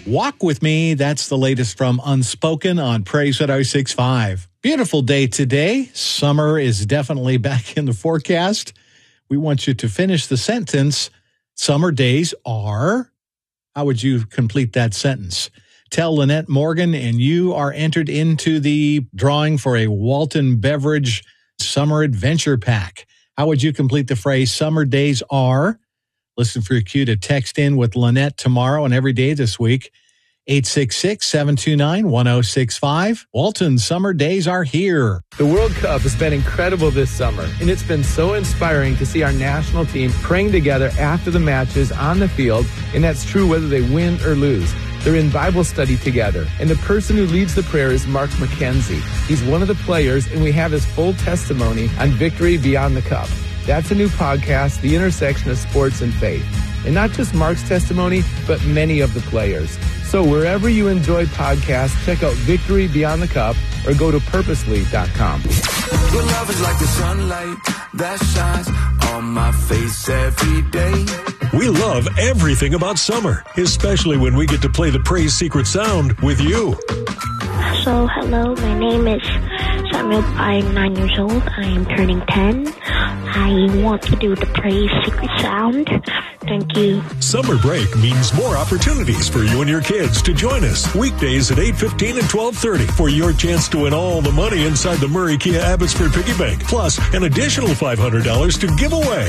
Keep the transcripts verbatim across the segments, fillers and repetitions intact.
Walk With Me, that's the latest from Unspoken on Praise one oh six point five. Beautiful day today. Summer is definitely back in the forecast. We want you to finish the sentence. Summer days are... How would you complete that sentence? Tell Lynette Morgan, and you are entered into the drawing for a Walton Beverage Summer Adventure Pack. How would you complete the phrase, summer days are? Listen for your cue to text in with Lynette tomorrow and every day this week. eight six six, seven two nine, one oh six five. Walton, summer days are here. The World Cup has been incredible this summer, and it's been so inspiring to see our national team praying together after the matches on the field, and that's true whether they win or lose. They're in Bible study together, and the person who leads the prayer is Mark McKenzie. He's one of the players, and we have his full testimony on Victory Beyond the Cup. That's a new podcast, The Intersection of Sports and Faith. And not just Mark's testimony, but many of the players. So wherever you enjoy podcasts, check out Victory Beyond the Cup or go to purposely dot com. Your love is like the sunlight that shines on my face every day. We love everything about summer, especially when we get to play the Praise Secret Sound with you. So, hello, my name is Samuel. I'm nine years old. I am turning ten. I want to do the Praise Secret Sound. Thank you. Summer break means more opportunities for you and your kids to join us weekdays at eight fifteen and twelve thirty for your chance to win all the money inside the Murray Kia Abbotsford Piggy Bank, plus an additional five hundred dollars to give away.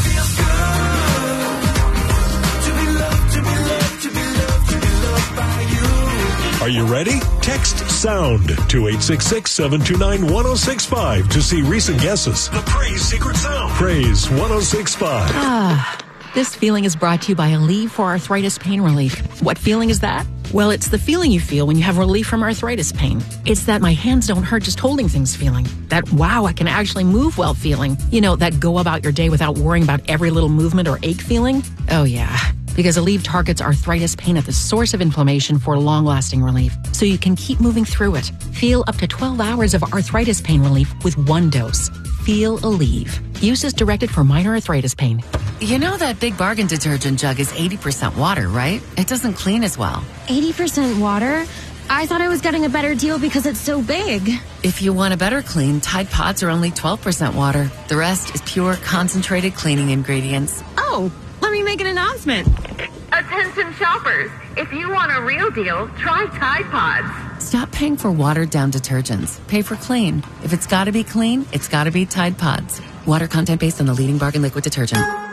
Are you ready? Text SOUND to eight six six, seven two nine, one oh six five to see recent guesses. The Praise Secret Sound. Praise one oh six point five. Ah, this feeling is brought to you by Aleve for Arthritis Pain Relief. What feeling is that? Well, it's the feeling you feel when you have relief from arthritis pain. It's that my hands don't hurt just holding things feeling. That, wow, I can actually move well feeling. You know, that go about your day without worrying about every little movement or ache feeling. Oh, yeah. Because Aleve targets arthritis pain at the source of inflammation for long-lasting relief, so you can keep moving through it. Feel up to twelve hours of arthritis pain relief with one dose. Feel Aleve. Use is directed for minor arthritis pain. You know that Big Bargain detergent jug is eighty percent water, right? It doesn't clean as well. eighty percent water? I thought I was getting a better deal because it's so big. If you want a better clean, Tide Pods are only twelve percent water. The rest is pure, concentrated cleaning ingredients. Oh, let me make an announcement. Attention shoppers, if you want a real deal, try Tide Pods. Stop paying for watered-down detergents. Pay for clean. If it's gotta be clean, it's gotta be Tide Pods. Water content based on the leading bargain liquid detergent.